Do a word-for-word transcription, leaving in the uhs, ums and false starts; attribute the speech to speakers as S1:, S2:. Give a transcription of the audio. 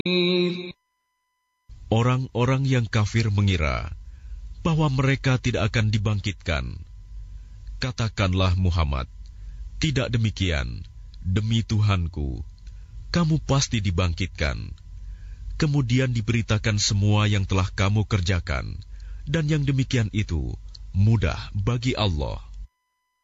S1: Orang-orang yang kafir mengira bahwa mereka tidak akan dibangkitkan. Katakanlah Muhammad, tidak demikian, demi Tuhanku, kamu pasti dibangkitkan. Kemudian diberitakan semua yang telah kamu kerjakan, dan yang demikian itu mudah bagi Allah.